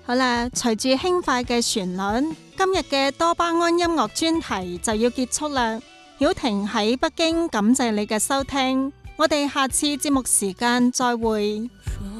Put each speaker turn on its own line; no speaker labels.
好啦，隨住輕快嘅旋律，今日嘅多巴胺音樂專題就要結束啦。曉婷喺北京，感謝你嘅收聽，我哋下次節目時間再會。